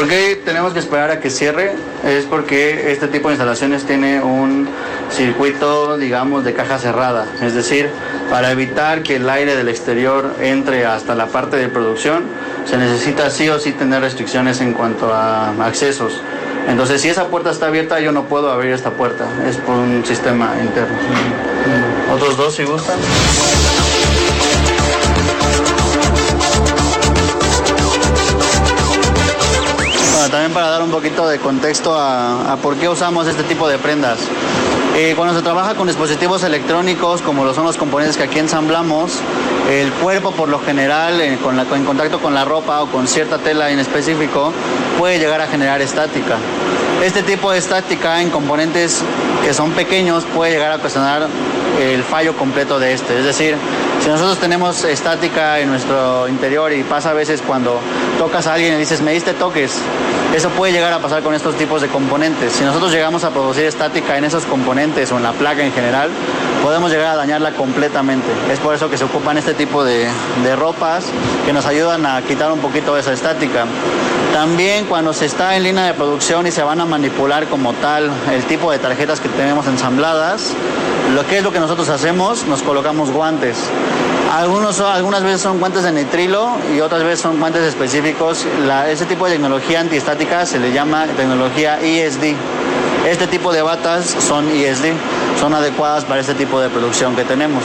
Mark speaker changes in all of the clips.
Speaker 1: ¿Por qué tenemos que esperar a que cierre? Es porque este tipo de instalaciones tiene un circuito, digamos, de caja cerrada. Es decir, para evitar que el aire del exterior entre hasta la parte de producción, se necesita sí o sí tener restricciones en cuanto a accesos. Entonces, si esa puerta está abierta, yo no puedo abrir esta puerta. Es por un sistema interno. Otros dos, si gustan. También para dar un poquito de contexto a por qué usamos este tipo de prendas. Cuando se trabaja con dispositivos electrónicos, como lo son los componentes que aquí ensamblamos, el cuerpo por lo general, en contacto con la ropa o con cierta tela en específico, puede llegar a generar estática. Este tipo de estática en componentes que son pequeños puede llegar a ocasionar el fallo completo de este. Es decir, si nosotros tenemos estática en nuestro interior y pasa a veces cuando tocas a alguien y dices, me diste toques, eso puede llegar a pasar con estos tipos de componentes. Si nosotros llegamos a producir estática en esos componentes o en la placa en general, podemos llegar a dañarla completamente. Es por eso que se ocupan este tipo de ropas que nos ayudan a quitar un poquito de esa estática. También cuando se está en línea de producción y se van a manipular como tal el tipo de tarjetas que tenemos ensambladas, ¿qué es lo que nosotros hacemos? Nos colocamos guantes. Algunas veces son guantes de nitrilo y otras veces son guantes específicos. Ese tipo de tecnología antiestática se le llama tecnología ESD. Este tipo de batas son ESD, son adecuadas para este tipo de producción que tenemos.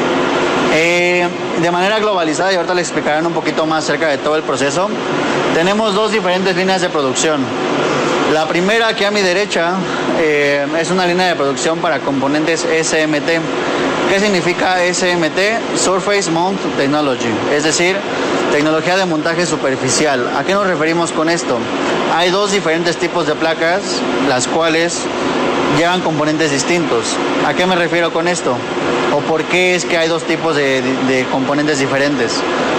Speaker 1: De manera globalizada, y ahorita les explicarán un poquito más acerca de todo el proceso, tenemos dos diferentes líneas de producción. La primera, aquí a mi derecha, es una línea de producción para componentes SMT. ¿Qué significa SMT? Surface Mount Technology, es decir, tecnología de montaje superficial. ¿A qué nos referimos con esto? Hay dos diferentes tipos de placas, las cuales llevan componentes distintos. ¿A qué me refiero con esto? ¿O por qué es que hay dos tipos de componentes diferentes?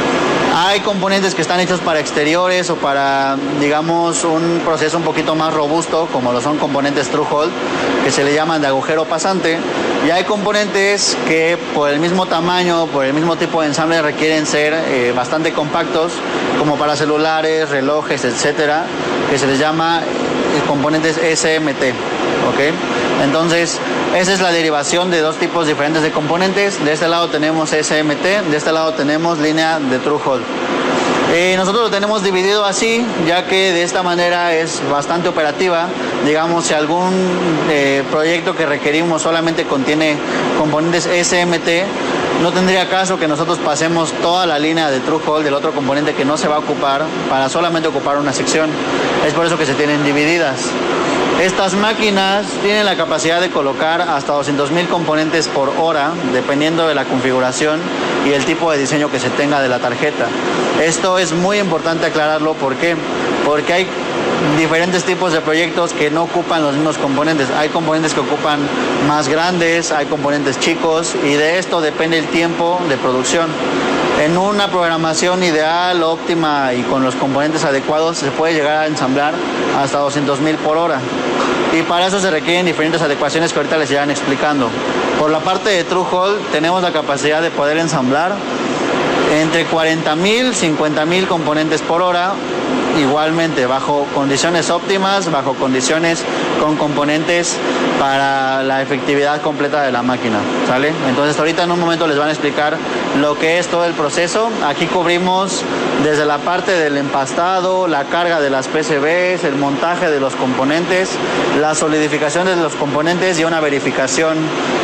Speaker 1: Hay componentes que están hechos para exteriores o para, digamos, un proceso un poquito más robusto, como lo son componentes through hole, que se le llaman de agujero pasante. Y hay componentes que por el mismo tamaño, por el mismo tipo de ensamble, requieren ser bastante compactos, como para celulares, relojes, etcétera, que se les llama componentes SMT. ¿Ok? Entonces, esa es la derivación de dos tipos diferentes de componentes. De este lado tenemos SMT, de este lado tenemos línea de through hole. Nosotros lo tenemos dividido así, ya que de esta manera es bastante operativa. Digamos, si algún proyecto que requerimos solamente contiene componentes SMT, no tendría caso que nosotros pasemos toda la línea de through hole del otro componente que no se va a ocupar para solamente ocupar una sección. Es por eso que se tienen divididas. Estas máquinas tienen la capacidad de colocar hasta 200,000 componentes por hora, dependiendo de la configuración y el tipo de diseño que se tenga de la tarjeta. Esto es muy importante aclararlo. ¿Por qué? Porque hay diferentes tipos de proyectos que no ocupan los mismos componentes. Hay componentes que ocupan más grandes, hay componentes chicos, y de esto depende el tiempo de producción. En una programación ideal, óptima y con los componentes adecuados, se puede llegar a ensamblar hasta 200,000 por hora. Y para eso se requieren diferentes adecuaciones que ahorita les irán explicando. Por la parte de through hole, tenemos la capacidad de poder ensamblar entre 40,000 y 50,000 componentes por hora, igualmente bajo condiciones óptimas, bajo condiciones con componentes para la efectividad completa de la máquina, ¿sale? Entonces ahorita en un momento les van a explicar lo que es todo el proceso. Aquí cubrimos desde la parte del empastado, la carga de las PCBs, el montaje de los componentes, la solidificación de los componentes y una verificación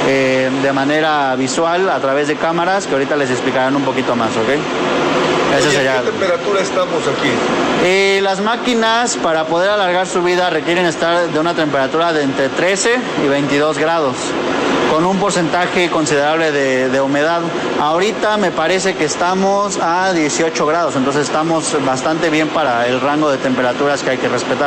Speaker 1: de manera visual a través de cámaras que ahorita les explicarán un poquito más, ¿ok?
Speaker 2: Oye, ¿qué temperatura estamos aquí?
Speaker 1: Las máquinas, para poder alargar su vida, requieren estar de una temperatura de entre 13 y 22 grados, con un porcentaje considerable de humedad. Ahorita me parece que estamos a 18 grados, entonces estamos bastante bien para el rango de temperaturas que hay que respetar.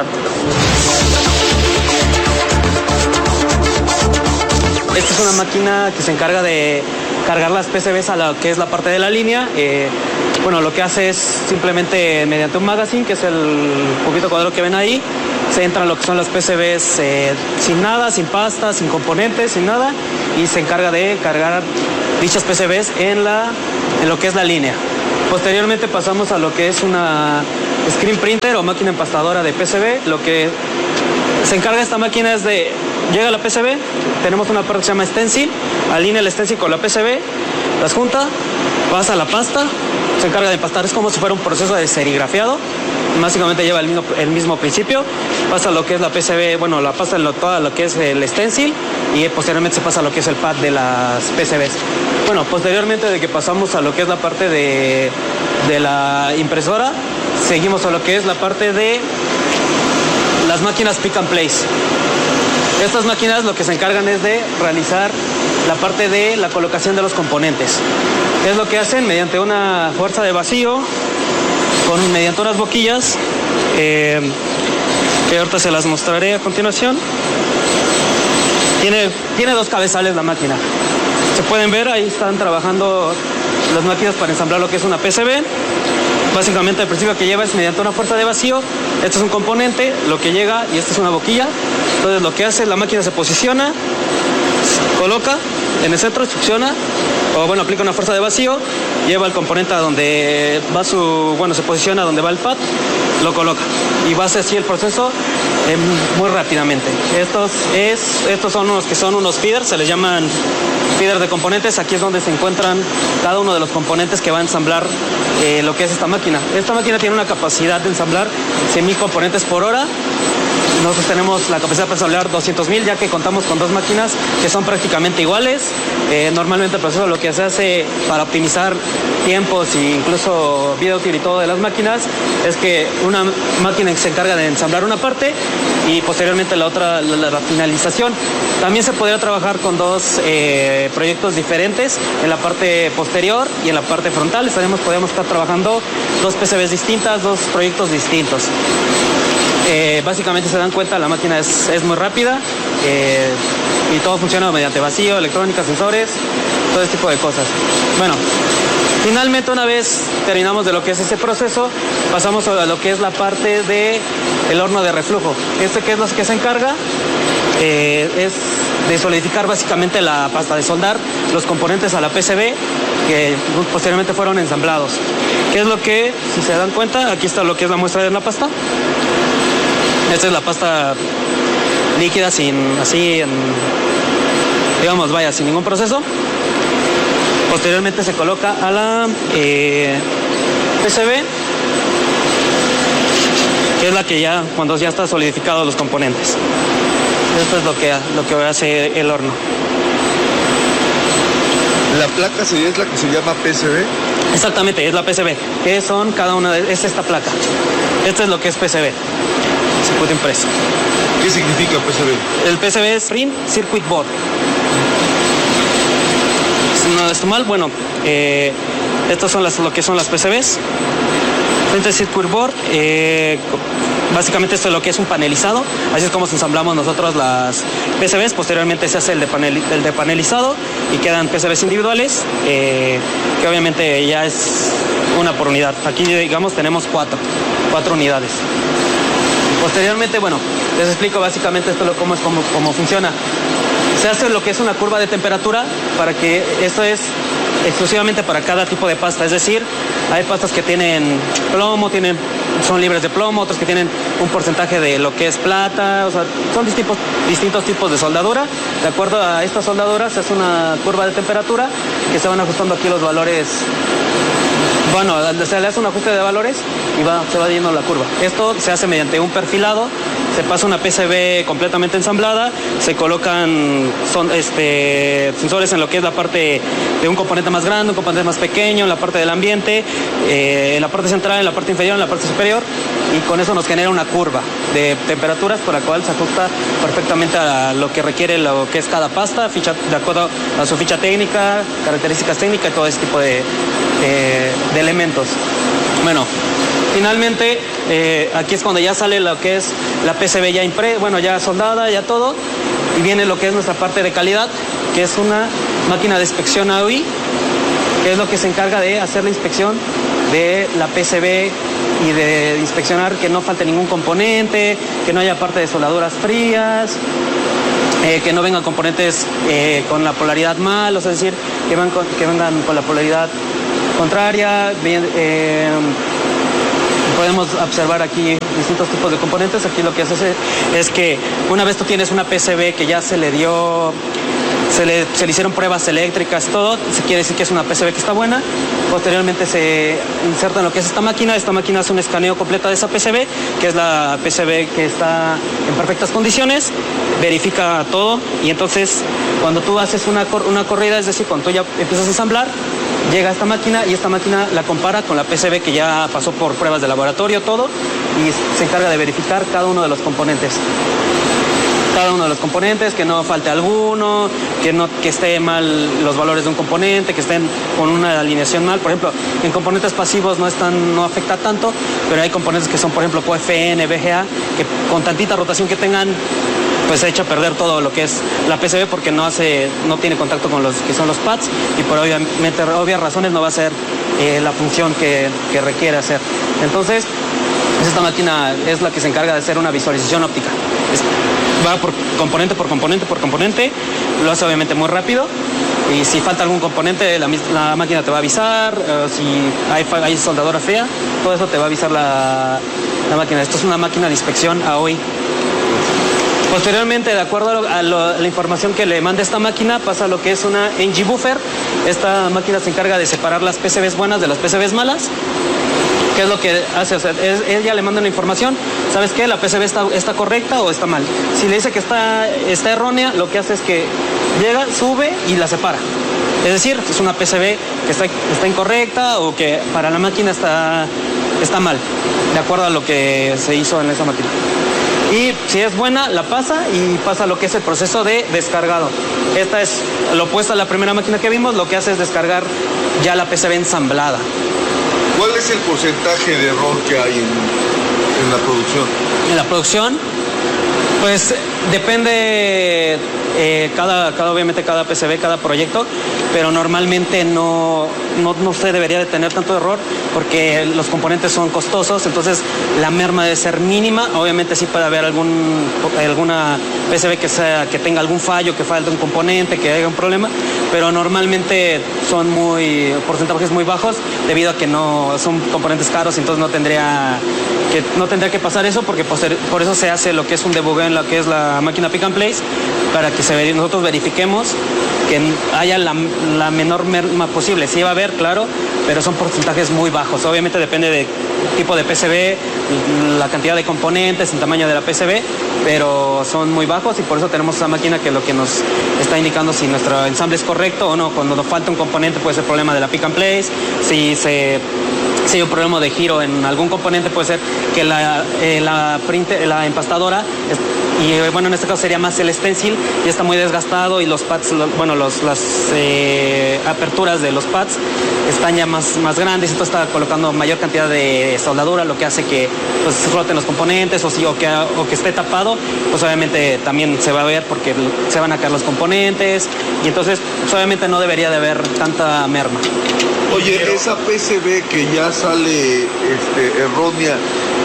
Speaker 3: Esta es una máquina que se encarga de cargar las PCBs a lo que es la parte de la línea. Bueno, lo que hace es simplemente mediante un magazine, que es el poquito cuadrado que ven ahí, se entran lo que son las PCBs sin nada, sin pasta, sin componentes, sin nada, y se encarga de cargar dichas PCBs en lo que es la línea. Posteriormente pasamos a lo que es una screen printer o máquina empastadora de PCB. Lo que se encarga esta máquina es de, llega la PCB, tenemos una parte que se llama stencil, alinea el stencil con la PCB, las junta, pasa a la pasta, se encarga de empastar, es como si fuera un proceso de serigrafiado, básicamente lleva el mismo principio, pasa lo que es la PCB, bueno, la pasa toda lo que es el stencil y posteriormente se pasa a lo que es el pad de las PCBs. Bueno, posteriormente de que pasamos a lo que es la parte de la impresora, seguimos a lo que es la parte de las máquinas pick and place. Estas máquinas lo que se encargan es de realizar la parte de la colocación de los componentes. ¿Qué es lo que hacen? Mediante una fuerza de vacío, mediante unas boquillas, que ahorita se las mostraré a continuación. Tiene dos cabezales la máquina. Se pueden ver, ahí están trabajando las máquinas para ensamblar lo que es una PCB. Básicamente el principio que lleva es mediante una fuerza de vacío. Este es un componente, lo que llega, y esta es una boquilla. Entonces lo que hace, la máquina se posiciona, coloca en el centro, succiona, o bueno, aplica una fuerza de vacío, lleva el componente a donde va se posiciona donde va el pad, lo coloca y va a hacer así el proceso muy rápidamente. Estos son unos feeders, se les llaman feeders de componentes. Aquí es donde se encuentran cada uno de los componentes que va a ensamblar lo que es esta máquina. Esta máquina tiene una capacidad de ensamblar 100,000 componentes por hora. Nosotros tenemos la capacidad para ensamblar 200,000, ya que contamos con dos máquinas que son prácticamente iguales. Normalmente el proceso lo que se hace para optimizar tiempos e incluso vida útil y todo de las máquinas es que una máquina se encarga de ensamblar una parte y posteriormente la otra la finalización. También se podría trabajar con dos proyectos diferentes, en la parte posterior y en la parte frontal. Podemos estar trabajando dos PCBs distintas, dos proyectos distintos. Básicamente se dan cuenta, la máquina es muy rápida y todo funciona mediante vacío, electrónica, sensores, todo ese tipo de cosas. Bueno, finalmente una vez terminamos de lo que es ese proceso, pasamos a lo que es la parte del horno de reflujo. Que es lo que se encarga es de solidificar básicamente la pasta, de soldar los componentes a la PCB que posteriormente fueron ensamblados. ¿Qué es lo que, si se dan cuenta, aquí está lo que es la muestra de la pasta? Esta es la pasta líquida sin ningún proceso. Posteriormente se coloca a la PCB, que es la que ya, cuando ya está solidificado los componentes. Esto es lo que hace el horno.
Speaker 2: ¿La placa es la que se llama PCB?
Speaker 3: Exactamente, es la PCB. ¿Qué son cada una es esta placa? Esto es lo que es PCB. Circuito impreso.
Speaker 2: ¿Qué significa PCB?
Speaker 3: El PCB es Print Circuit Board. ¿No está mal? Bueno, estas son lo que son las PCBs. Print Circuit Board, básicamente esto es lo que es un panelizado. Así es como ensamblamos nosotros las PCBs. Posteriormente se hace el de panelizado y quedan PCBs individuales, que obviamente ya es una por unidad. Aquí, digamos, tenemos cuatro unidades. Posteriormente, bueno, les explico básicamente cómo funciona. Se hace lo que es una curva de temperatura para que esto es exclusivamente para cada tipo de pasta. Es decir, hay pastas que tienen plomo, son libres de plomo, otros que tienen un porcentaje de lo que es plata. O sea, son distintos tipos de soldadura. De acuerdo a esta soldadura se hace una curva de temperatura que se van ajustando aquí los valores. Bueno, se le hace un ajuste de valores y se va yendo la curva. Esto se hace mediante un perfilado, se pasa una PCB completamente ensamblada, se colocan sensores en lo que es la parte de un componente más grande, un componente más pequeño, en la parte del ambiente, en la parte central, en la parte inferior, en la parte superior, y con eso nos genera una curva de temperaturas por la cual se ajusta perfectamente a lo que requiere lo que es cada pasta, de acuerdo a su ficha técnica, características técnicas y todo ese tipo de elementos. Bueno, finalmente aquí es cuando ya sale lo que es la PCB ya soldada, ya todo, y viene lo que es nuestra parte de calidad, que es una máquina de inspección AOI, que es lo que se encarga de hacer la inspección de la PCB y de inspeccionar que no falte ningún componente, que no haya parte de soldaduras frías, que no vengan componentes con la polaridad mal, o sea, es decir, que vengan con la polaridad contraria, podemos observar aquí distintos tipos de componentes. Aquí lo que hace es que una vez tú tienes una PCB que ya se le hicieron pruebas eléctricas, todo, se quiere decir que es una PCB que está buena. Posteriormente se inserta en lo que es esta máquina hace un escaneo completo de esa PCB, que es la PCB que está en perfectas condiciones, verifica todo, y entonces cuando tú haces una corrida, es decir, cuando tú ya empiezas a ensamblar, llega a esta máquina y esta máquina la compara con la PCB que ya pasó por pruebas de laboratorio, todo, y se encarga de verificar cada uno de los componentes. Que no falte alguno, que esté mal los valores de un componente, que estén con una alineación mal. Por ejemplo, en componentes pasivos no afecta tanto, pero hay componentes que son, por ejemplo, QFN, VGA, que con tantita rotación que tengan, pues se echa a perder todo lo que es la PCB, porque no tiene contacto con los que son los pads, y por obvias razones no va a hacer la función que requiere hacer. Entonces, esta máquina es la que se encarga de hacer una visualización óptica. Va por componente, lo hace obviamente muy rápido, y si falta algún componente la máquina te va a avisar, si hay soldadura fea, todo eso te va a avisar la máquina. Esto es una máquina de inspección AOI. Posteriormente, de acuerdo a la información que le manda esta máquina, pasa a lo que es una NG Buffer. Esta máquina se encarga de separar las PCBs buenas de las PCBs malas. ¿Qué es lo que hace? O sea, ella le manda la información, ¿sabes qué? La PCB está correcta o está mal. Si le dice que está errónea, lo que hace es que llega, sube y la separa. Es decir, es una PCB que está incorrecta o que para la máquina está mal, de acuerdo a lo que se hizo en esa máquina. Y si es buena, la pasa y pasa lo que es el proceso de descargado. Esta es lo opuesto a la primera máquina que vimos, lo que hace es descargar ya la PCB ensamblada.
Speaker 2: ¿Cuál es el porcentaje de error que hay en la producción?
Speaker 3: En la producción, pues depende obviamente cada PCB, cada proyecto, pero normalmente no se debería de tener tanto error porque los componentes son costosos, entonces la merma debe ser mínima. Obviamente sí puede haber alguna PCB que tenga algún fallo, que falte un componente, que haya un problema, pero normalmente son porcentajes muy bajos debido a que no son componentes caros, entonces no tendría que pasar eso, porque por eso se hace lo que es un debug en lo que es la máquina Pick and Place, para que nosotros verifiquemos que haya la menor merma posible. Sí va a haber, claro, pero son porcentajes muy bajos. Obviamente depende del tipo de PCB, la cantidad de componentes, el tamaño de la PCB, pero son muy bajos, y por eso tenemos esa máquina que lo que nos está indicando si nuestro ensamble es correcto o no. Cuando nos falta un componente puede ser problema de la Pick and Place. Si hay un problema de giro en algún componente, puede ser que la empastadora, y bueno, en este caso sería más el stencil, ya está muy desgastado, y los pads, las aperturas de los pads están ya más grandes, entonces está colocando mayor cantidad de soldadura, lo que hace que pues floten los componentes, o que esté tapado, pues obviamente también se va a ver porque se van a caer los componentes, y entonces pues obviamente no debería de haber tanta merma.
Speaker 2: Oye, esa PCB que ya sale errónea,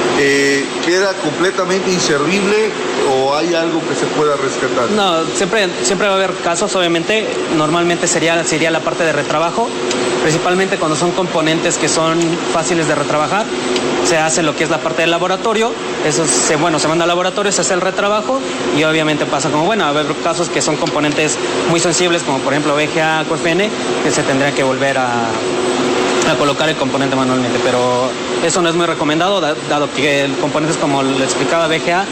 Speaker 2: ¿queda completamente inservible o hay algo que se pueda rescatar?
Speaker 3: No, siempre va a haber casos, obviamente. Normalmente sería la parte de retrabajo, principalmente cuando son componentes que son fáciles de retrabajar. Se hace lo que es la parte del laboratorio, eso se manda al laboratorio, se hace el retrabajo, y obviamente pasa va a haber casos que son componentes muy sensibles, como por ejemplo VGA, QFN, que se tendría que volver a colocar el componente manualmente, pero eso no es muy recomendado, dado que componentes como le explicaba VGA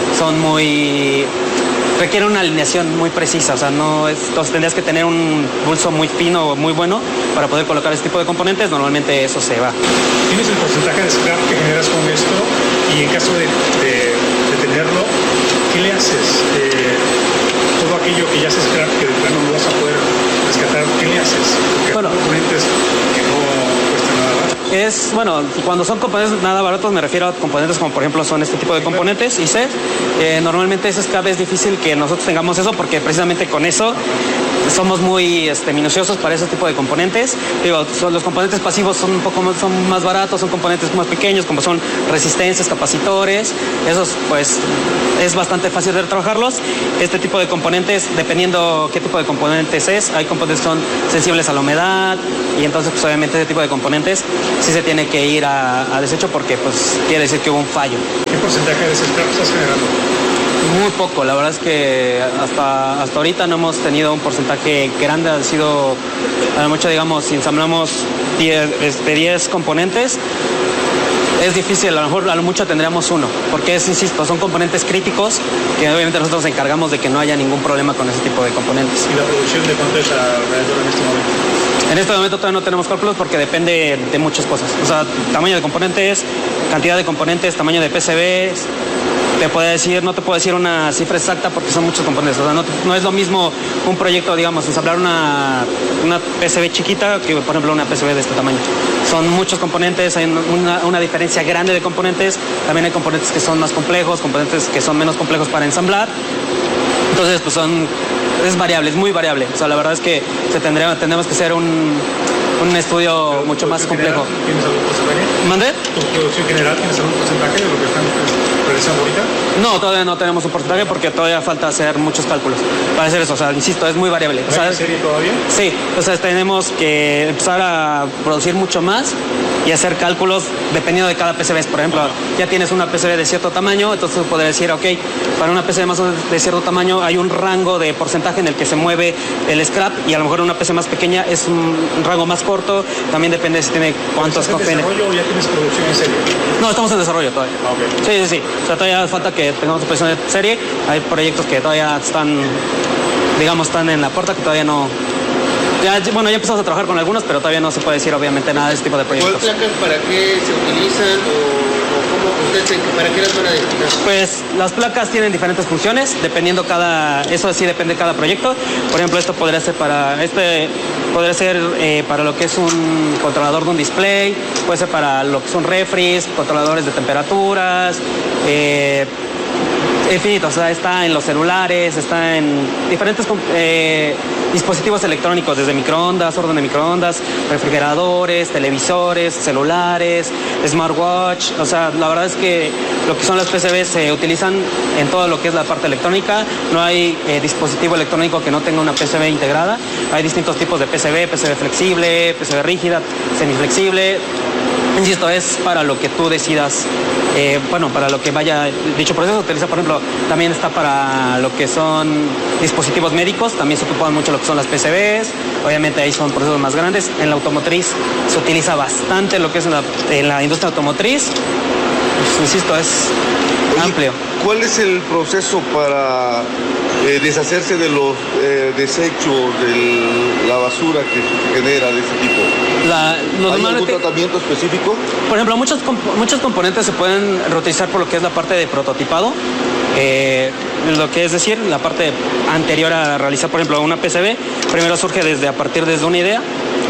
Speaker 3: requiere una alineación muy precisa, o sea, entonces tendrías que tener un pulso muy fino o muy bueno para poder colocar este tipo de componentes. Normalmente eso se va.
Speaker 4: ¿Tienes el porcentaje de scrap que generas con esto? Y en caso de tenerlo, ¿qué le haces? Todo aquello que ya es scrap, que de plano no vas a poder rescatar, ¿qué le haces? Porque hay componentes que no cuestan nada barato.
Speaker 3: Cuando son componentes nada baratos, me refiero a componentes como por ejemplo son este tipo de componentes IC. Normalmente ese scrap es difícil que nosotros tengamos eso, porque precisamente con eso somos muy minuciosos para ese tipo de componentes. Los componentes pasivos son más baratos, son componentes más pequeños, como son resistencias, capacitores. Esos pues es bastante fácil de trabajarlos. Este tipo de componentes, dependiendo qué tipo de componentes hay componentes que son sensibles a la humedad, y entonces pues obviamente ese tipo de componentes sí se tiene que ir a desecho porque pues quiere decir que hubo un fallo.
Speaker 4: ¿Qué porcentaje de scrap estás generando?
Speaker 3: Muy poco, la verdad es que hasta ahorita no hemos tenido un porcentaje grande, ha sido a lo mucho, digamos, si ensamblamos 10 componentes, es difícil, a lo mejor a lo mucho tendríamos uno, porque insisto, son componentes críticos que obviamente nosotros nos encargamos de que no haya ningún problema con ese tipo de componentes.
Speaker 4: ¿Y la producción de cuánto es alrededor en este momento?
Speaker 3: En este momento todavía no tenemos cálculos porque depende de muchas cosas, o sea, tamaño de componentes, cantidad de componentes, tamaño de PCBs. No te puedo decir una cifra exacta porque son muchos componentes. O sea, no es lo mismo un proyecto, digamos, ensamblar una PCB chiquita que, por ejemplo, una PCB de este tamaño. Son muchos componentes, hay una diferencia grande de componentes. También hay componentes que son más complejos, componentes que son menos complejos para ensamblar. Entonces, pues es variable, es muy variable. O sea, la verdad es que tendremos que hacer un estudio mucho más complejo.
Speaker 4: ¿Tienes algún porcentaje?
Speaker 3: ¿Mandé?
Speaker 4: ¿Tu producción general tienes algún porcentaje de lo que están realizando ahorita?
Speaker 3: No, todavía no tenemos un porcentaje porque todavía falta hacer muchos cálculos para hacer eso. O sea, insisto, es muy variable.
Speaker 4: ¿No hay en serie todavía?
Speaker 3: Sí, entonces tenemos que empezar a producir mucho más y hacer cálculos dependiendo de cada PCB. Por ejemplo, ya tienes una PCB de cierto tamaño, entonces podrás decir, ok, para una PCB más o menos de cierto tamaño hay un rango de porcentaje en el que se mueve el scrap y a lo mejor una PCB más pequeña es un rango más corto, también depende si tiene cuántos
Speaker 4: ¿Estás en desarrollo o ya tienes producción en serie?
Speaker 3: No, estamos en desarrollo todavía.
Speaker 4: Okay.
Speaker 3: Sí. O sea, todavía falta que tengamos producción de serie. Hay proyectos que todavía están en la puerta, que todavía no... Ya empezamos a trabajar con algunos, pero todavía no se puede decir obviamente nada de este tipo de proyectos.
Speaker 5: ¿Cuáles placas para qué se utilizan o cómo ustedes para qué las van a destinar?
Speaker 3: Pues las placas tienen diferentes funciones, dependiendo eso sí depende de cada proyecto. Por ejemplo, esto podría ser para lo que es un controlador de un display, puede ser para lo que son refris, controladores de temperaturas, infinito, o sea, está en los celulares, está en diferentes dispositivos electrónicos, desde microondas, orden de microondas, refrigeradores, televisores, celulares, smartwatch. O sea, la verdad es que lo que son las PCB se utilizan en todo lo que es la parte electrónica. No hay dispositivo electrónico que no tenga una PCB integrada. Hay distintos tipos de PCB flexible, PCB rígida, semiflexible. Insisto, es para lo que tú decidas, para lo que vaya dicho proceso. Utiliza, por ejemplo, también está para lo que son dispositivos médicos, también se ocupan mucho lo que son las PCBs, obviamente ahí son procesos más grandes. En la automotriz se utiliza bastante lo que es en la industria automotriz. Pues, insisto, es amplio.
Speaker 2: ¿Cuál es el proceso para deshacerse de los desechos, de la basura que se genera de ese tipo? ¿Hay algún tratamiento específico?
Speaker 3: Por ejemplo, muchos componentes se pueden reutilizar por lo que es la parte de prototipado. Lo que es decir, la parte anterior a realizar, por ejemplo, una PCB, primero surge a partir de una idea,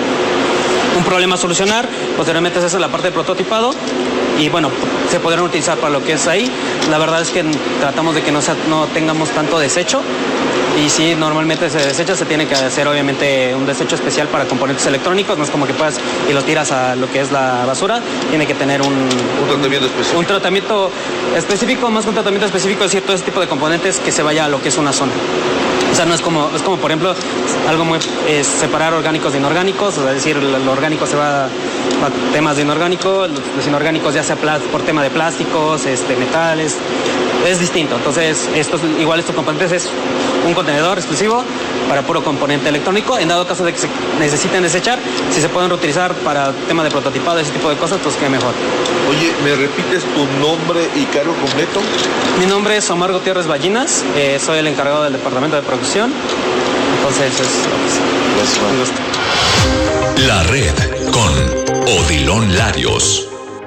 Speaker 3: un problema a solucionar, posteriormente se hace la parte de prototipado y se podrán utilizar para lo que es ahí. La verdad es que tratamos de que no tengamos tanto desecho y si normalmente se desecha, se tiene que hacer obviamente un desecho especial para componentes electrónicos, no es como que puedas y lo tiras a lo que es la basura, tiene que tener un
Speaker 2: tratamiento específico.
Speaker 3: Un tratamiento específico, más que un tratamiento específico, es decir, todo ese tipo de componentes que se vaya a lo que es una zona. O sea, no es como por ejemplo, algo muy separar orgánicos de inorgánicos, o sea, es decir, lo orgánico se va a temas de inorgánico, los inorgánicos ya sea por tema de plásticos, metales, es distinto. Entonces, estos componentes es un contenedor exclusivo para puro componente electrónico. En dado caso de que se necesiten desechar, si se pueden reutilizar para tema de prototipado, ese tipo de cosas, pues qué mejor.
Speaker 2: Oye, ¿me repites tu nombre y cargo completo?
Speaker 3: Mi nombre es Omar Gutiérrez Ballinas, soy el encargado del departamento de producción. Entonces, un gusto.
Speaker 6: La red con Odilon Larios.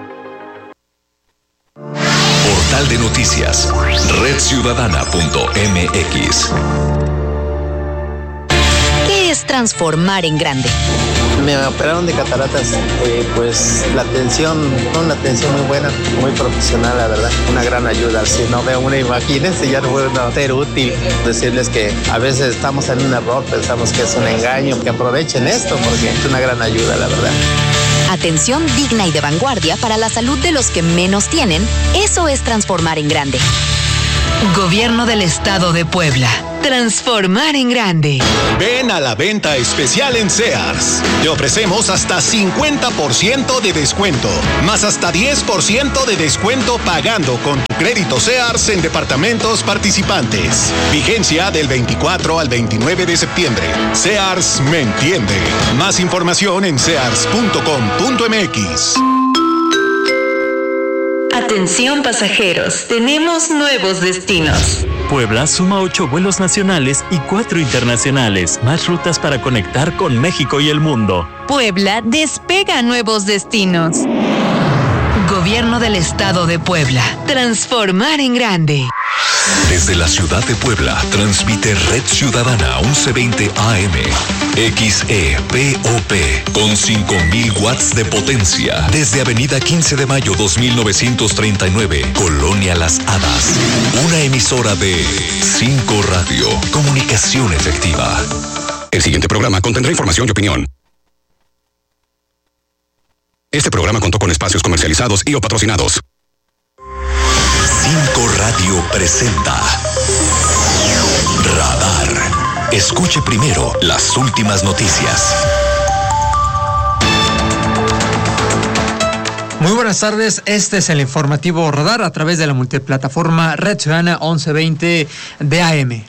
Speaker 6: Portal de noticias, redciudadana.mx.
Speaker 7: ¿Qué es transformar en grande?
Speaker 8: Me operaron de cataratas, pues la atención, una atención muy buena, muy profesional, la verdad, una gran ayuda. Si no veo una imagen, ya no puedo ser útil. Decirles que a veces estamos en un error, pensamos que es un engaño, que aprovechen esto porque es una gran ayuda, la verdad.
Speaker 7: Atención digna y de vanguardia para la salud de los que menos tienen, eso es transformar en grande.
Speaker 9: Gobierno del Estado de Puebla.
Speaker 7: Transformar en grande.
Speaker 9: Ven a la venta especial en Sears. Te ofrecemos hasta 50% de descuento, más hasta 10% de descuento pagando con tu crédito Sears en departamentos participantes. Vigencia del 24 al 29 de septiembre. Sears me entiende. Más información en sears.com.mx.
Speaker 10: Atención pasajeros, tenemos nuevos destinos.
Speaker 11: Puebla suma 8 vuelos nacionales y 4 internacionales, más rutas para conectar con México y el mundo.
Speaker 7: Puebla despega a nuevos destinos. Gobierno del Estado de Puebla. Transformar en grande.
Speaker 6: Desde la ciudad de Puebla, transmite Red Ciudadana 1120 AM, XEPOP, con 5,000 watts de potencia. Desde Avenida 15 de Mayo 2939, Colonia Las Hadas. Una emisora de 5 Radio, comunicación efectiva.
Speaker 12: El siguiente programa contendrá información y opinión. Este programa contó con espacios comercializados y o patrocinados.
Speaker 6: 5 Radio presenta Radar. Escuche primero las últimas noticias.
Speaker 13: Muy buenas tardes, este es el informativo Radar a través de la multiplataforma Red Ciudadana 1120 de AM.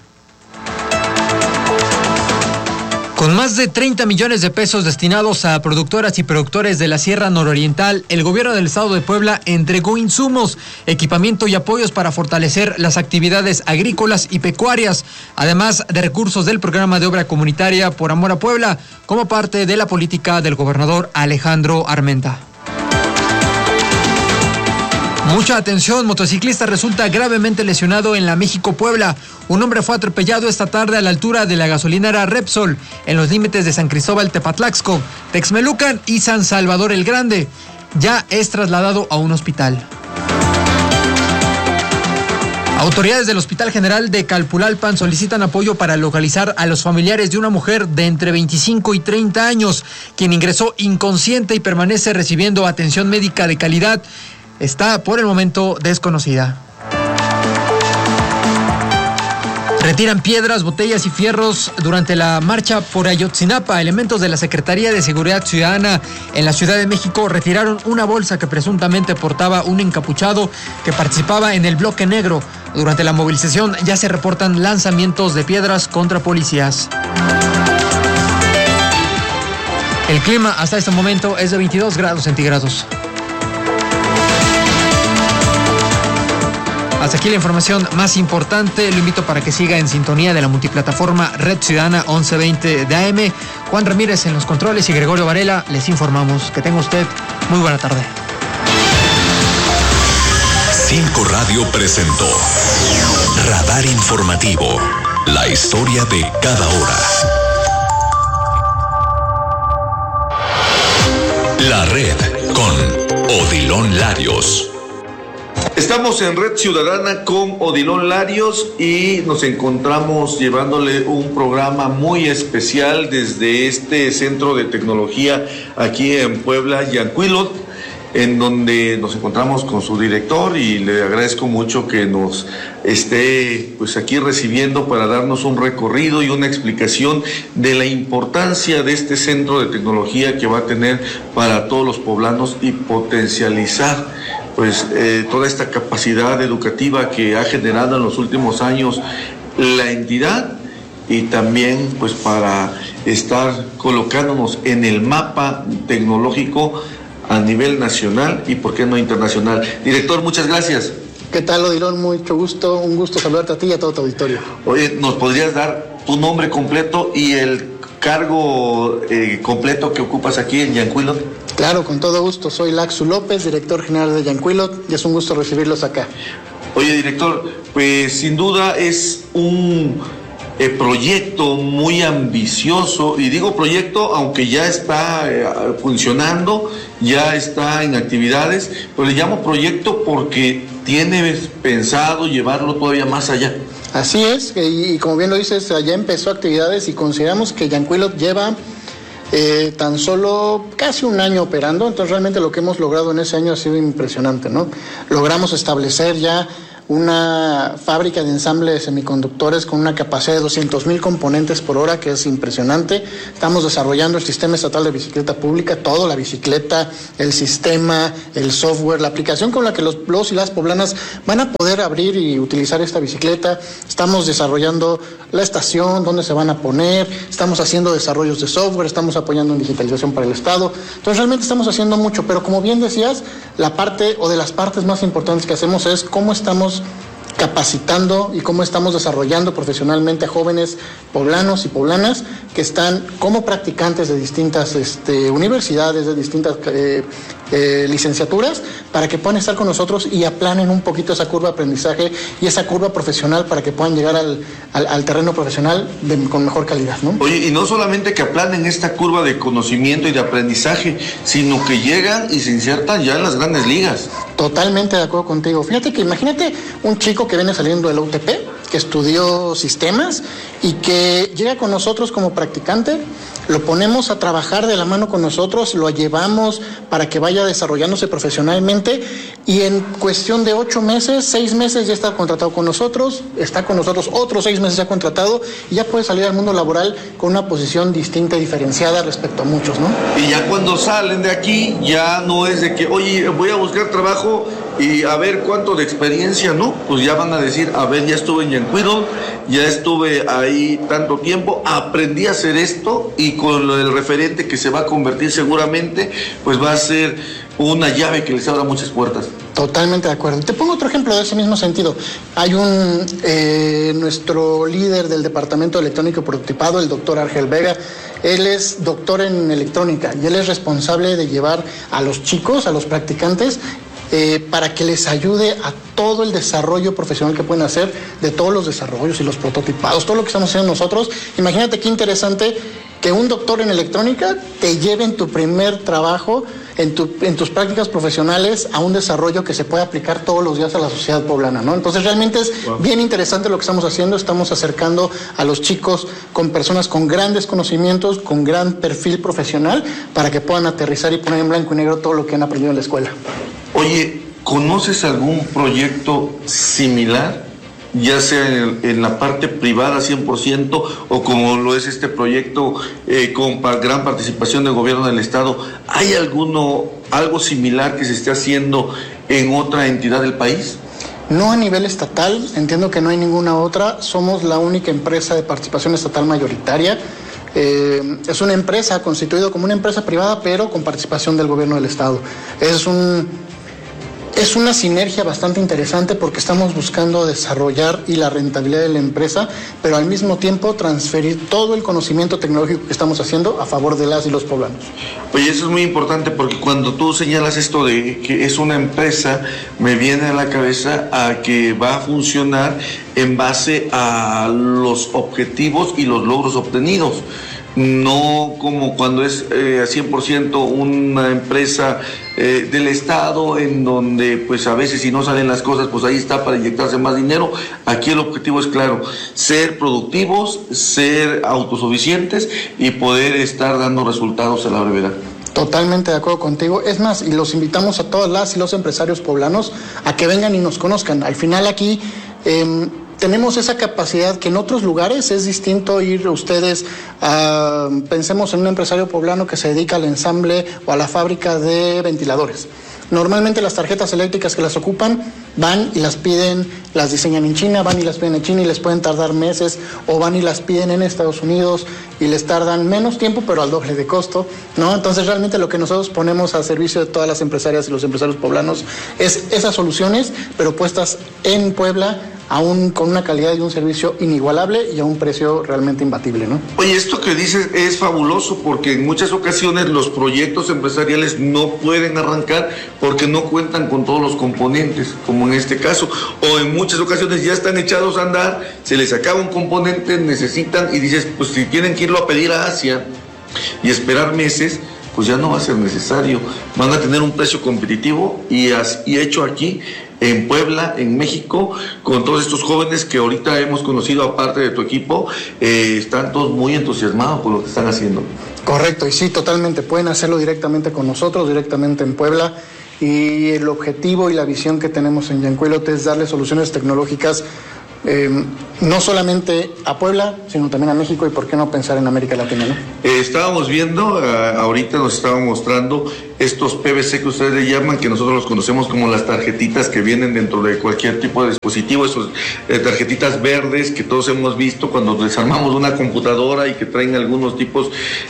Speaker 13: Con más de 30 millones de pesos destinados a productoras y productores de la Sierra Nororiental, el gobierno del estado de Puebla entregó insumos, equipamiento y apoyos para fortalecer las actividades agrícolas y pecuarias, además de recursos del programa de obra comunitaria Por Amor a Puebla, como parte de la política del gobernador Alejandro Armenta. Mucha atención, motociclista resulta gravemente lesionado en la México-Puebla. Un hombre fue atropellado esta tarde a la altura de la gasolinera Repsol, en los límites de San Cristóbal Tepatlaxco, Texmelucan y San Salvador el Grande. Ya es trasladado a un hospital. Autoridades del Hospital General de Calpulalpan solicitan apoyo para localizar a los familiares de una mujer de entre 25 y 30 años, quien ingresó inconsciente y permanece recibiendo atención médica de calidad. Está por el momento desconocida. Retiran piedras, botellas y fierros durante la marcha por Ayotzinapa. Elementos de la Secretaría de Seguridad Ciudadana en la Ciudad de México retiraron una bolsa que presuntamente portaba un encapuchado que participaba en el bloque negro. Durante la movilización ya se reportan lanzamientos de piedras contra policías. El clima hasta este momento es de 22 grados centígrados. Hasta aquí la información más importante. Lo invito para que siga en sintonía de la multiplataforma Red Ciudadana 1120 de AM. Juan Ramírez en los controles y Gregorio Varela les informamos. Que tenga usted muy buena tarde.
Speaker 6: 5 Radio presentó Radar Informativo. La historia de cada hora. La red con Odilon Larios.
Speaker 2: Estamos en Red Ciudadana con Odilon Larios y nos encontramos llevándole un programa muy especial desde este centro de tecnología aquí en Puebla, Yancuilot, en donde nos encontramos con su director y le agradezco mucho que nos esté pues aquí recibiendo para darnos un recorrido y una explicación de la importancia de este centro de tecnología que va a tener para todos los poblanos y potencializar pues toda esta capacidad educativa que ha generado en los últimos años la entidad y también pues para estar colocándonos en el mapa tecnológico a nivel nacional y por qué no internacional. Director, muchas gracias.
Speaker 14: ¿Qué tal, Odilon? Mucho gusto, un gusto saludarte a ti y a todo tu auditorio.
Speaker 2: Oye, ¿nos podrías dar tu nombre completo y el cargo completo que ocupas aquí en Yancuilot?
Speaker 14: Claro, con todo gusto. Soy Laxu López, director general de Yancuilot, y es un gusto recibirlos acá.
Speaker 2: Oye, director, pues sin duda es un proyecto muy ambicioso, y digo proyecto aunque ya está funcionando, ya está en actividades, pero le llamo proyecto porque tiene pensado llevarlo todavía más allá.
Speaker 14: Así es, y como bien lo dices, ya empezó actividades y consideramos que Yancuilot lleva tan solo casi un año operando, entonces realmente lo que hemos logrado en ese año ha sido impresionante, ¿no? Logramos establecer ya una fábrica de ensamble de semiconductores con una capacidad de 200,000 componentes por hora, que es impresionante. Estamos desarrollando el sistema estatal de bicicleta pública, todo, la bicicleta, el sistema, el software, la aplicación con la que los y las poblanas van a poder abrir y utilizar esta bicicleta. Estamos desarrollando la estación, dónde se van a poner, estamos haciendo desarrollos de software, estamos apoyando en digitalización para el Estado. Entonces realmente estamos haciendo mucho, pero como bien decías, la parte o de las partes más importantes que hacemos es cómo estamos capacitando y cómo estamos desarrollando profesionalmente a jóvenes poblanos y poblanas que están como practicantes de distintas universidades, de distintas licenciaturas, para que puedan estar con nosotros y aplanen un poquito esa curva de aprendizaje y esa curva profesional para que puedan llegar al terreno profesional con mejor calidad, ¿no?
Speaker 2: Oye, y no solamente que aplanen esta curva de conocimiento y de aprendizaje, sino que llegan y se insertan ya en las grandes ligas.
Speaker 14: Totalmente de acuerdo contigo. Fíjate que imagínate un chico que viene saliendo del UTP, que estudió sistemas y que llega con nosotros como practicante, lo ponemos a trabajar de la mano con nosotros, lo llevamos para que vaya desarrollándose profesionalmente y en cuestión de 8 meses, 6 meses ya está contratado con nosotros, está con nosotros otros 6 meses ya contratado y ya puede salir al mundo laboral con una posición distinta y diferenciada respecto a muchos, ¿no?
Speaker 2: Y ya cuando salen de aquí, ya no es de que, oye, voy a buscar trabajo y a ver cuánto de experiencia, ¿no? Pues ya van a decir, a ver, ya estuve en Yancuiro, ya estuve ahí tanto tiempo, aprendí a hacer esto y con el referente que se va a convertir seguramente, pues va a ser una llave que les abra muchas puertas.
Speaker 14: Totalmente de acuerdo. Te pongo otro ejemplo de ese mismo sentido. Hay nuestro líder del Departamento de Electrónica y Prototipado, el doctor Argel Vega. Él es doctor en electrónica y él es responsable de llevar a los chicos, a los practicantes, para que les ayude a todo el desarrollo profesional que pueden hacer de todos los desarrollos y los prototipados, todo lo que estamos haciendo nosotros. Imagínate qué interesante que un doctor en electrónica te lleve en tu primer trabajo, en tus prácticas profesionales, a un desarrollo que se puede aplicar todos los días a la sociedad poblana, ¿no? Entonces realmente es bien interesante lo que estamos haciendo. Estamos acercando a los chicos con personas con grandes conocimientos, con gran perfil profesional, para que puedan aterrizar y poner en blanco y negro todo lo que han aprendido en la escuela.
Speaker 2: Oye, ¿conoces algún proyecto similar, ya sea en la parte privada 100% o como lo es este proyecto con gran participación del gobierno del Estado? ¿Hay algo similar que se esté haciendo en otra entidad del país?
Speaker 14: No a nivel estatal, entiendo que no hay ninguna otra. Somos la única empresa de participación estatal mayoritaria. Es una empresa constituida como una empresa privada, pero con participación del gobierno del Estado. Es una sinergia bastante interesante porque estamos buscando desarrollar y la rentabilidad de la empresa, pero al mismo tiempo transferir todo el conocimiento tecnológico que estamos haciendo a favor de las y los poblanos.
Speaker 2: Oye, eso es muy importante porque cuando tú señalas esto de que es una empresa, me viene a la cabeza a que va a funcionar en base a los objetivos y los logros obtenidos. No como cuando es a 100% una empresa del Estado, en donde pues a veces si no salen las cosas, pues ahí está para inyectarse más dinero. Aquí el objetivo es claro, ser productivos, ser autosuficientes y poder estar dando resultados a la brevedad.
Speaker 14: Totalmente de acuerdo contigo. Es más, y los invitamos a todas las y los empresarios poblanos a que vengan y nos conozcan. Al final aquí tenemos esa capacidad que en otros lugares es distinto ir ustedes a, pensemos en un empresario poblano que se dedica al ensamble o a la fábrica de ventiladores. Normalmente las tarjetas eléctricas que las ocupan van y las piden, las diseñan en China, van y las piden en China y les pueden tardar meses, o van y las piden en Estados Unidos y les tardan menos tiempo pero al doble de costo, ¿no? Entonces realmente lo que nosotros ponemos a servicio de todas las empresarias y los empresarios poblanos es esas soluciones, pero puestas en Puebla, aún con una calidad y un servicio inigualable y a un precio realmente imbatible, ¿no?
Speaker 2: Oye, esto que dices es fabuloso porque en muchas ocasiones los proyectos empresariales no pueden arrancar porque no cuentan con todos los componentes, como en este caso, o en muchas ocasiones ya están echados a andar, se les acaba un componente, necesitan y dices, pues si tienen que irlo a pedir a Asia y esperar meses, pues ya no va a ser necesario, van a tener un precio competitivo y hecho aquí en Puebla, en México, con todos estos jóvenes que ahorita hemos conocido, aparte de tu equipo, están todos muy entusiasmados por lo que están haciendo.
Speaker 14: Correcto, y sí, totalmente, pueden hacerlo directamente con nosotros, directamente en Puebla. y el objetivo y la visión que tenemos en Yancuilot es darle soluciones tecnológicas no solamente a Puebla, sino también a México y por qué no pensar en América Latina, ¿no?
Speaker 2: Estábamos viendo, ahorita nos estaban mostrando estos PVC que ustedes le llaman, que nosotros los conocemos como las tarjetitas que vienen dentro de cualquier tipo de dispositivo, esas tarjetitas verdes que todos hemos visto cuando desarmamos una computadora y que traen algunos tipos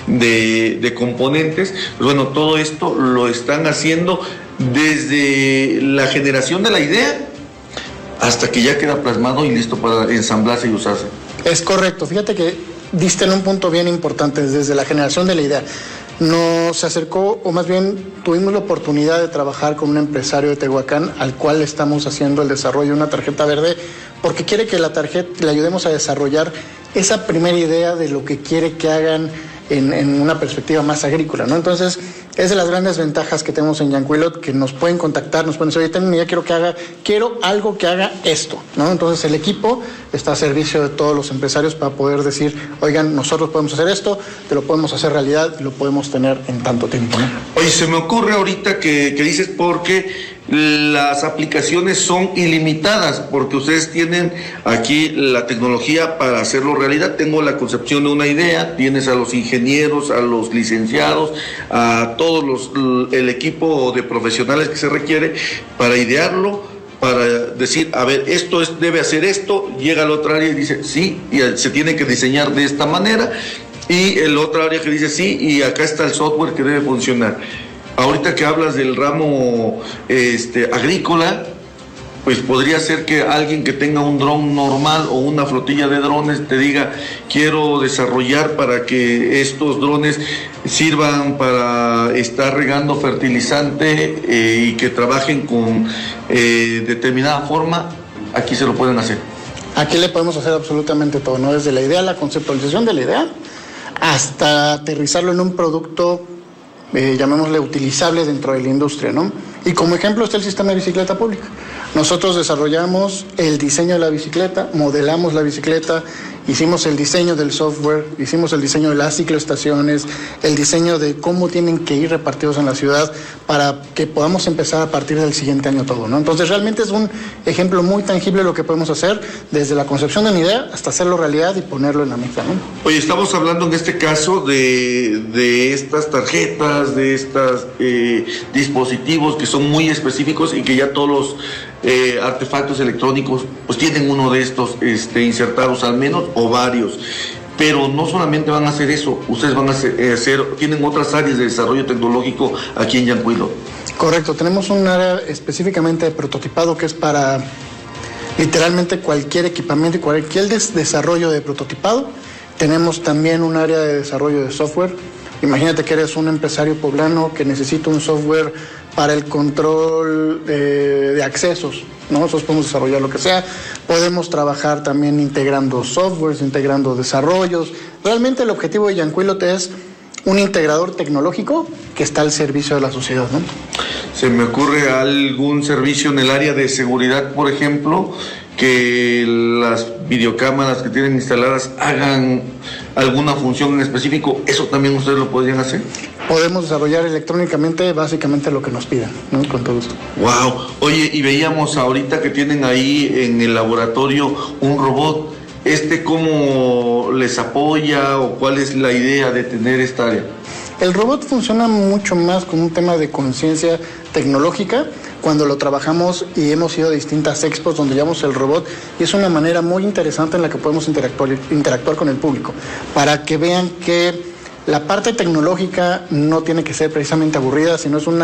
Speaker 2: de componentes. Pues bueno, todo esto lo están haciendo desde la generación de la idea hasta que ya queda plasmado y listo para ensamblarse y usarse.
Speaker 14: Es correcto, fíjate que diste en un punto bien importante, desde la generación de la idea. Nos acercó, o más bien tuvimos la oportunidad de trabajar con un empresario de Tehuacán al cual estamos haciendo el desarrollo de una tarjeta verde porque quiere que la tarjeta le ayudemos a desarrollar esa primera idea de lo que quiere que hagan en una perspectiva más agrícola, ¿no? Entonces, es de las grandes ventajas que tenemos en Yancuilot, que nos pueden contactar, nos pueden decir, oye, tengo una idea, quiero algo que haga esto, ¿no? Entonces, el equipo está a servicio de todos los empresarios para poder decir, oigan, nosotros podemos hacer esto, te lo podemos hacer realidad y lo podemos tener en tanto tiempo, ¿no?
Speaker 2: Oye, se me ocurre ahorita que dices porque las aplicaciones son ilimitadas, porque ustedes tienen aquí la tecnología para hacerlo realidad. Tengo la concepción de una idea, tienes a los ingenieros, a los licenciados, a todos el equipo de profesionales que se requiere para idearlo, para decir, a ver, esto debe hacer esto, llega a la otra área y dice, sí, y se tiene que diseñar de esta manera, y el otro área que dice, sí, y acá está el software que debe funcionar. Ahorita que hablas del ramo agrícola, pues podría ser que alguien que tenga un dron normal o una flotilla de drones te diga, quiero desarrollar para que estos drones sirvan para estar regando fertilizante y que trabajen con determinada forma. Aquí se lo pueden hacer.
Speaker 14: Aquí le podemos hacer absolutamente todo, ¿no? Desde la idea, la conceptualización de la idea, hasta aterrizarlo en un producto llamémosle utilizable dentro de la industria, ¿no? Y como ejemplo está el sistema de bicicleta pública. Nosotros desarrollamos el diseño de la bicicleta, modelamos la bicicleta, hicimos el diseño del software, hicimos el diseño de las cicloestaciones, el diseño de cómo tienen que ir repartidos en la ciudad para que podamos empezar a partir del siguiente año todo, ¿no? Entonces realmente es un ejemplo muy tangible de lo que podemos hacer desde la concepción de una idea hasta hacerlo realidad y ponerlo en la mesa, ¿no?
Speaker 2: Oye, estamos hablando en este caso de estas tarjetas, de estos dispositivos que son muy específicos y que ya todos los artefactos electrónicos pues tienen uno de estos insertados al menos o varios, pero no solamente van a hacer eso, ustedes van a tienen otras áreas de desarrollo tecnológico aquí en Yancuilot.
Speaker 14: Correcto, tenemos un área específicamente de prototipado que es para literalmente cualquier equipamiento y cualquier desarrollo de prototipado. Tenemos también un área de desarrollo de software. Imagínate que eres un empresario poblano que necesita un software para el control de accesos, ¿no? Nosotros podemos desarrollar lo que sea. Podemos trabajar también integrando softwares, integrando desarrollos. Realmente el objetivo de Yancuilot es un integrador tecnológico que está al servicio de la sociedad, ¿no?
Speaker 2: ¿Se me ocurre algún servicio en el área de seguridad, por ejemplo, que las videocámaras que tienen instaladas hagan alguna función en específico? ¿Eso también ustedes lo podrían hacer?
Speaker 14: Podemos desarrollar electrónicamente básicamente lo que nos pidan, ¿no? Con todo esto.
Speaker 2: Wow. Oye, y veíamos ahorita que tienen ahí en el laboratorio un robot. ¿Cómo les apoya o cuál es la idea de tener esta área?
Speaker 14: El robot funciona mucho más con un tema de conciencia tecnológica. Cuando lo trabajamos y hemos ido a distintas expos donde llevamos el robot, y es una manera muy interesante en la que podemos interactuar con el público, para que vean que la parte tecnológica no tiene que ser precisamente aburrida, sino es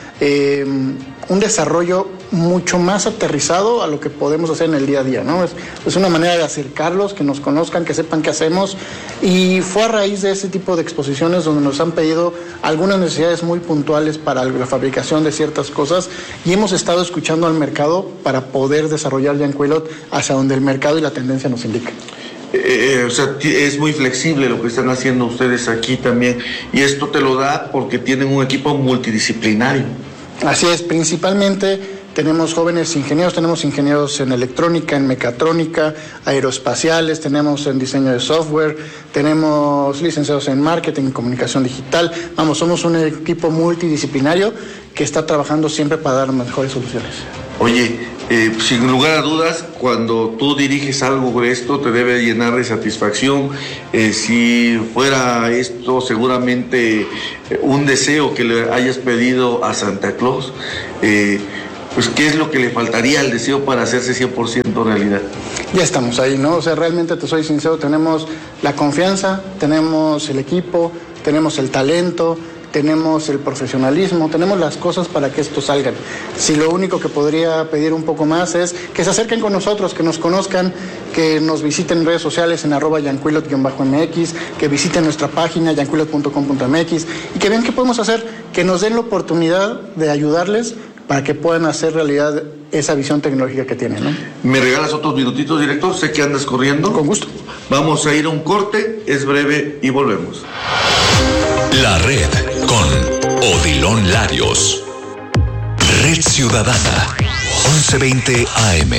Speaker 14: un desarrollo mucho más aterrizado a lo que podemos hacer en el día a día, ¿no? Es una manera de acercarlos, que nos conozcan, que sepan qué hacemos, y fue a raíz de ese tipo de exposiciones donde nos han pedido algunas necesidades muy puntuales para la fabricación de ciertas cosas, y hemos estado escuchando al mercado para poder desarrollar Yancuilot hacia donde el mercado y la tendencia nos indica.
Speaker 2: O sea, es muy flexible lo que están haciendo ustedes aquí también, y esto te lo da porque tienen un equipo multidisciplinario.
Speaker 14: Así es, principalmente tenemos jóvenes ingenieros, tenemos ingenieros en electrónica, en mecatrónica, aeroespaciales, tenemos en diseño de software, tenemos licenciados en marketing y comunicación digital. Vamos, somos un equipo multidisciplinario que está trabajando siempre para dar mejores soluciones.
Speaker 2: Oye, sin lugar a dudas, cuando tú diriges algo de esto, te debe llenar de satisfacción. Si fuera esto seguramente un deseo que le hayas pedido a Santa Claus, pues ¿qué es lo que le faltaría al deseo para hacerse 100% realidad?
Speaker 14: Ya estamos ahí, ¿no? O sea, realmente te soy sincero, tenemos la confianza, tenemos el equipo, tenemos el talento, tenemos el profesionalismo, tenemos las cosas para que esto salgan. Si lo único que podría pedir un poco más es que se acerquen con nosotros, que nos conozcan, que nos visiten en redes sociales en @yanquilot_mx, que visiten nuestra página yanquilot.com.mx y que vean qué podemos hacer, que nos den la oportunidad de ayudarles para que puedan hacer realidad esa visión tecnológica que tienen, ¿no?
Speaker 2: ¿Me regalas otros minutitos, director? Sé que andas corriendo.
Speaker 14: Con gusto.
Speaker 2: Vamos a ir a un corte, es breve y volvemos.
Speaker 6: La red con Odilon Larios. Red Ciudadana, 1120 AM.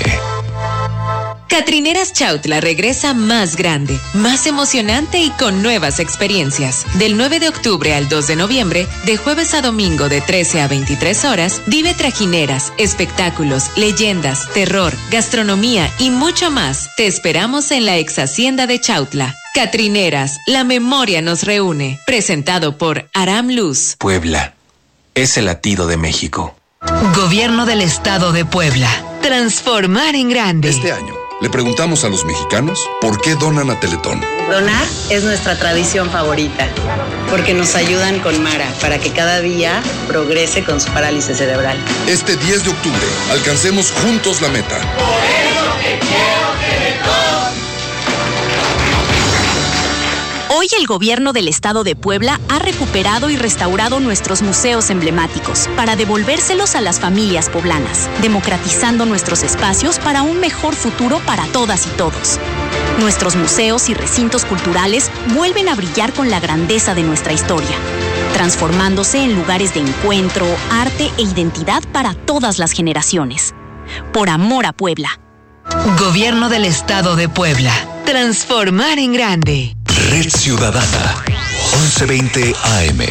Speaker 7: Catrineras Chautla regresa más grande, más emocionante y con nuevas experiencias. Del 9 de octubre al 2 de noviembre, de jueves a domingo de 13 a 23 horas, vive trajineras, espectáculos, leyendas, terror, gastronomía y mucho más. Te esperamos en la ex hacienda de Chautla. Catrineras, la memoria nos reúne. Presentado por Aram Luz.
Speaker 15: Puebla es el latido de México.
Speaker 7: Gobierno del Estado de Puebla. Transformar en grande.
Speaker 16: Este año le preguntamos a los mexicanos por qué donan a Teletón.
Speaker 17: Donar es nuestra tradición favorita, porque nos ayudan con Mara para que cada día progrese con su parálisis cerebral.
Speaker 16: Este 10 de octubre, alcancemos juntos la meta.
Speaker 18: Por eso te quiero Teletón.
Speaker 19: Hoy el gobierno del Estado de Puebla ha recuperado y restaurado nuestros museos emblemáticos para devolvérselos a las familias poblanas, democratizando nuestros espacios para un mejor futuro para todas y todos. Nuestros museos y recintos culturales vuelven a brillar con la grandeza de nuestra historia, transformándose en lugares de encuentro, arte e identidad para todas las generaciones. Por amor a Puebla.
Speaker 7: Gobierno del Estado de Puebla. Transformar en grande.
Speaker 6: Red Ciudadana, 1120 AM.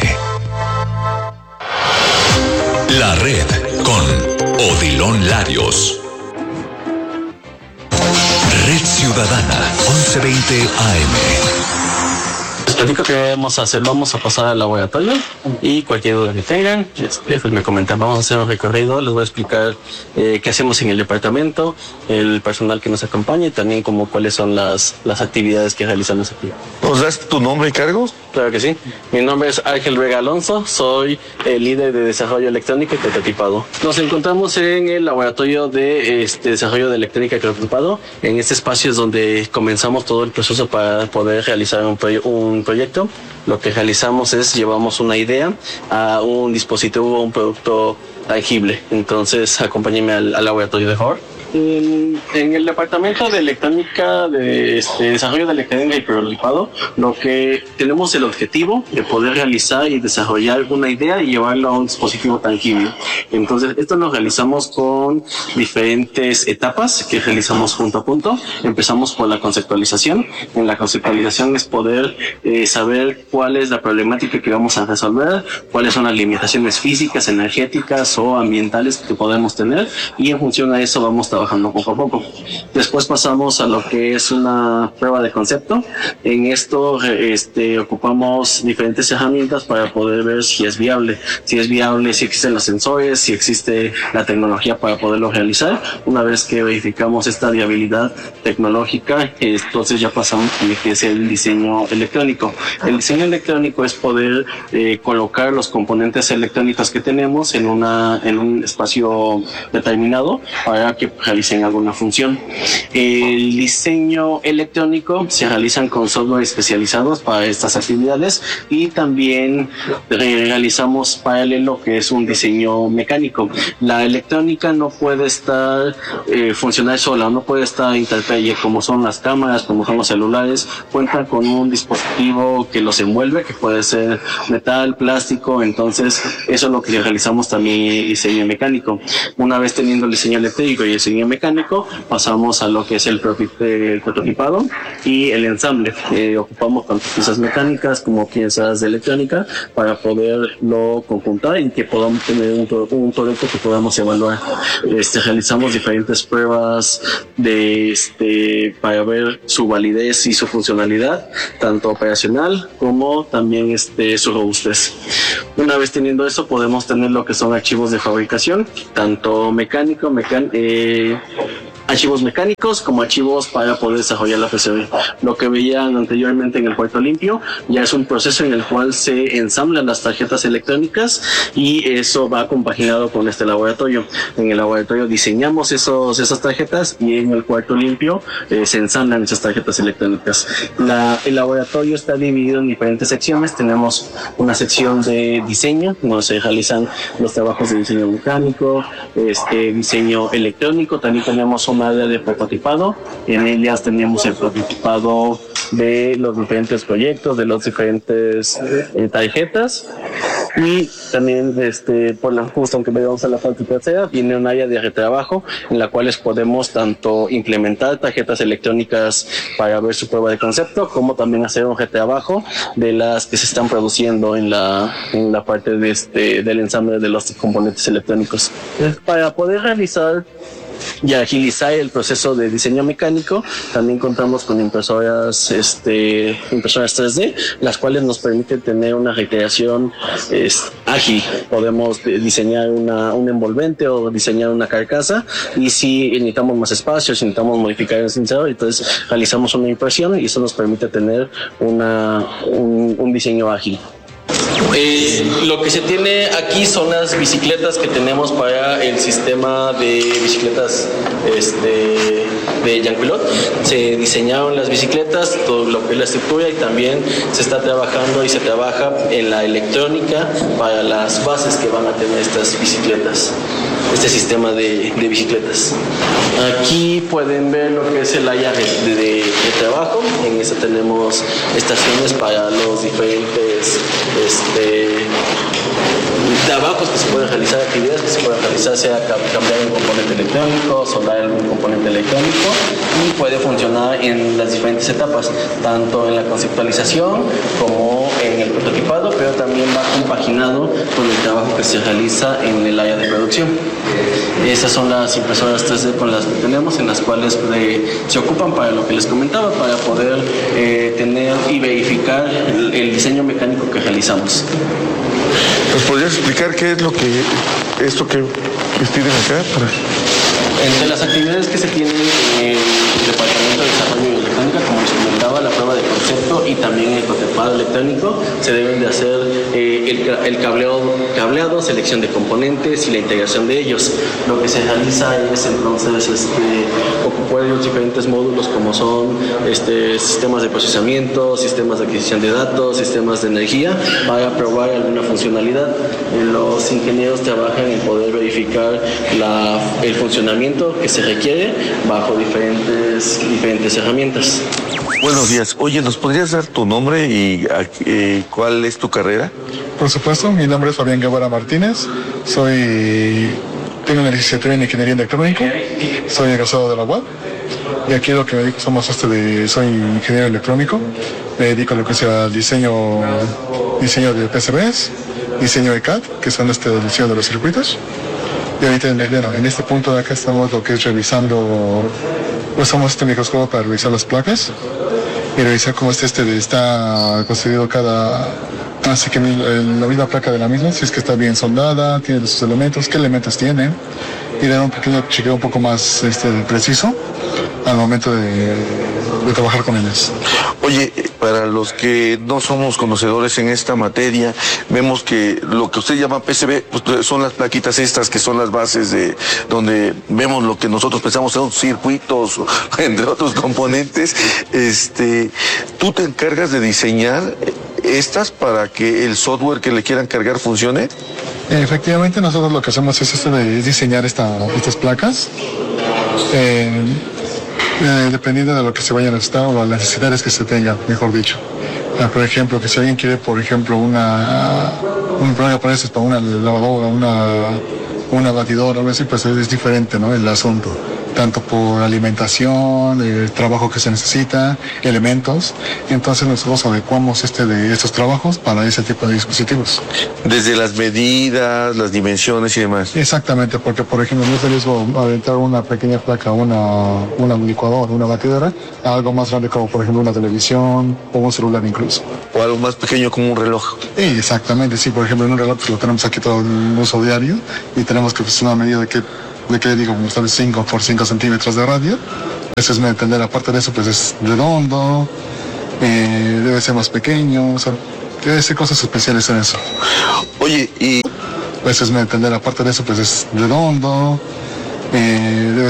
Speaker 6: La red con Odilon Larios. Red Ciudadana, 1120 AM.
Speaker 20: Les platico que vamos a pasar al laboratorio y cualquier duda que tengan, pues me comentan. Vamos a hacer un recorrido, les voy a explicar qué hacemos en el departamento, el personal que nos acompaña y también como cuáles son las actividades que realizamos aquí.
Speaker 2: ¿Nos das tu nombre y cargo?
Speaker 20: Claro que sí. Mi nombre es Ángel Vega Alonso, soy el líder de desarrollo electrónico y prototipado. Nos encontramos en el laboratorio de desarrollo de electrónica y prototipado. En este espacio es donde comenzamos todo el proceso para poder realizar un proyecto. Lo que realizamos es llevamos una idea a un dispositivo o un producto tangible. Entonces, acompáñenme al laboratorio de Hort. En el departamento de electrónica, de desarrollo de electrónica y prototipado, lo que tenemos el objetivo de poder realizar y desarrollar una idea y llevarlo a un dispositivo tangible. Entonces, esto lo realizamos con diferentes etapas que realizamos punto a punto. Empezamos por la conceptualización. En la conceptualización es poder saber cuál es la problemática que vamos a resolver, cuáles son las limitaciones físicas, energéticas o ambientales que podemos tener, y en función a eso vamos trabajando poco a poco. Después pasamos a lo que es una prueba de concepto. En esto ocupamos diferentes herramientas para poder ver si es viable, si existen los sensores, si existe la tecnología para poderlo realizar. Una vez que verificamos esta viabilidad tecnológica, entonces ya pasamos a lo que es el diseño electrónico. El diseño electrónico es poder colocar los componentes electrónicos que tenemos en un espacio determinado para que realicen alguna función. El diseño electrónico se realizan con software especializados para estas actividades y también realizamos paralelo que es un diseño mecánico. La electrónica no puede estar funcionar sola, no puede estar interperie, como son las cámaras, como son los celulares, cuentan con un dispositivo que los envuelve, que puede ser metal, plástico, entonces eso es lo que realizamos también en diseño mecánico. Una vez teniendo el diseño eléctrico y el diseño mecánico, pasamos a lo que es el prototipado y el ensamble. Ocupamos tanto piezas mecánicas como piezas de electrónica para poderlo conjuntar y que podamos tener un producto que podamos evaluar. Realizamos diferentes pruebas para ver su validez y su funcionalidad, tanto operacional como también su robustez. Una vez teniendo eso, podemos tener lo que son archivos de fabricación, tanto archivos mecánicos como archivos para poder desarrollar la PCB. Lo que veían anteriormente en el puerto limpio ya es un proceso en el cual se ensamblan las tarjetas electrónicas y eso va compaginado con este laboratorio. En el laboratorio diseñamos esas tarjetas y en el puerto limpio se ensamblan esas tarjetas electrónicas. El laboratorio está dividido en diferentes secciones. Tenemos una sección de diseño, donde se realizan los trabajos de diseño mecánico, diseño electrónico. También tenemos un área de prototipado. En ellas tenemos el prototipado de los diferentes proyectos, de los diferentes tarjetas. Y también, justo aunque vayamos a la parte tercera, viene un área de retrabajo en la cual podemos tanto implementar tarjetas electrónicas para ver su prueba de concepto, como también hacer un retrabajo de las que se están produciendo en la parte del ensamble de los componentes electrónicos. Para poder realizar y agilizar el proceso de diseño mecánico, también contamos con impresoras 3D, las cuales nos permiten tener una recreación ágil. Podemos diseñar un envolvente o diseñar una carcasa, y si necesitamos más espacio, si necesitamos modificar el sensor, entonces realizamos una impresión y eso nos permite tener un diseño ágil. Lo que se tiene aquí son las bicicletas que tenemos para el sistema de bicicletas de Yanquilot. Se diseñaron las bicicletas, todo lo que es la estructura, y también se está trabajando y se trabaja en la electrónica para las bases que van a tener estas bicicletas, este sistema de bicicletas. Aquí pueden ver lo que es el área de trabajo. En esa tenemos estaciones para los diferentes trabajos que se pueden realizar, actividades que se pueden realizar, sea cambiar un componente electrónico, soldar algún componente electrónico, y puede funcionar en las diferentes etapas, tanto en la conceptualización como en el prototipado, pero también va compaginado con el trabajo que se realiza en el área de producción. Esas son las impresoras 3D con las que tenemos, en las cuales se ocupan para lo que les comentaba, para poder tener y verificar el diseño mecánico que realizamos.
Speaker 2: ¿Nos podrías explicar qué es esto que tienen acá?
Speaker 20: Entre las actividades que se tienen en el Departamento de Desarrollo y Electrónica, como les comentaba, la prueba de concepto y también el prototipado electrónico, se deben de hacer el cableado, selección de componentes y la integración de ellos. Lo que se realiza es entonces ocupar los diferentes módulos, como son sistemas de procesamiento, sistemas de adquisición de datos, sistemas de energía, para probar alguna funcionalidad. Los ingenieros trabajan en poder verificar el funcionamiento que se requiere bajo diferentes herramientas.
Speaker 2: Buenos días. Oye, ¿nos podrías dar tu nombre y cuál es tu carrera?
Speaker 21: Por supuesto, mi nombre es Fabián Guevara Martínez. Tengo una licenciatura en Ingeniería Electrónica. Soy egresado de la UAP. Y aquí lo que me dedico soy ingeniero electrónico. Me dedico a lo que sea diseño de PCBs, diseño de CAD, que son el diseño de los circuitos. Y ahorita en este punto de acá estamos lo que es revisando, usamos este microscopio para revisar las placas y revisar cómo está construido así que la misma placa de la misma, si es que está bien soldada, tiene sus elementos, qué elementos tiene, y dar un pequeño chequeo un poco más preciso al momento de trabajar con ellos.
Speaker 2: Oye, para los que no somos conocedores en esta materia, vemos que lo que usted llama PCB pues, son las plaquitas estas que son las bases de donde vemos lo que nosotros pensamos son circuitos, entre otros componentes. ¿Tú te encargas de diseñar estas para que el software que le quieran cargar funcione?
Speaker 21: Efectivamente, nosotros lo que hacemos es diseñar estas placas. Dependiendo de lo que se vaya a necesitar o las necesidades que se tengan, mejor dicho. Por ejemplo, que si alguien quiere, por ejemplo, un programa para eso, para una lavadora, una batidora, algo así, pues es diferente, ¿no? El asunto. Tanto por alimentación, el trabajo que se necesita, elementos. Entonces nosotros adecuamos estos trabajos para ese tipo de dispositivos.
Speaker 2: Desde las medidas, las dimensiones y demás.
Speaker 21: Exactamente, porque por ejemplo no es el mismo aventar una pequeña placa, una licuadora, una batidora, a algo más grande como por ejemplo una televisión o un celular incluso.
Speaker 2: O algo más pequeño como un reloj.
Speaker 21: Sí, exactamente, sí, por ejemplo en un reloj pues, lo tenemos aquí todo en uso diario y tenemos que pues, una medida de que digo, como tal 5 por 5 centímetros de radio. Eso es entender, aparte de eso, pues es redondo, debe ser más pequeño, o sea, debe ser cosas especiales en eso.
Speaker 2: Oye, y...
Speaker 21: Eso es entender, aparte de eso, pues es redondo, debe